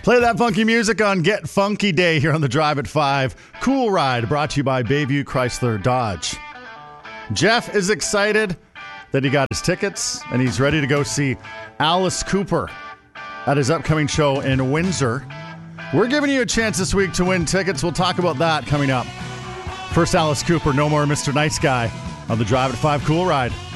Play that funky music on Get Funky Day here on the Drive at 5. Cool Ride brought to you by Bayview Chrysler Dodge. Jeff is excited that he got his tickets and he's ready to go see Alice Cooper at his upcoming show in Windsor. We're giving you a chance this week to win tickets. We'll talk about that coming up. First, Alice Cooper, No More Mr. Nice Guy on the Drive at 5 Cool Ride.